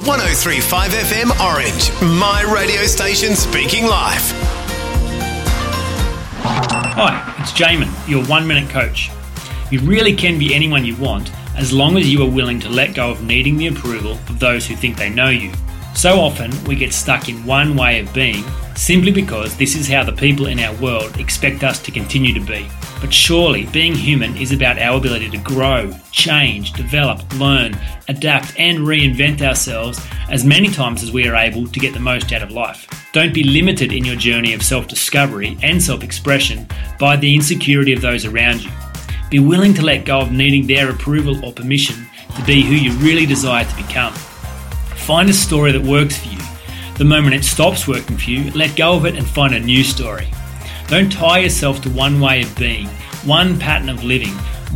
103.5 FM Orange, my radio station speaking life. Hi, it's Jamin, your 1 minute coach. You really can be anyone you want as long as you are willing to let go of needing the approval of those who think they know you. So often we get stuck in one way of being simply because this is how the people in our world expect us to continue to be. But surely being human is about our ability to grow, change, develop, learn, adapt and reinvent ourselves as many times as we are able to get the most out of life. Don't be limited in your journey of self-discovery and self-expression by the insecurity of those around you. Be willing to let go of needing their approval or permission to be who you really desire to become. Find a story that works for you. The moment it stops working for you, let go of it and find a new story. Don't tie yourself to one way of being, one pattern of living,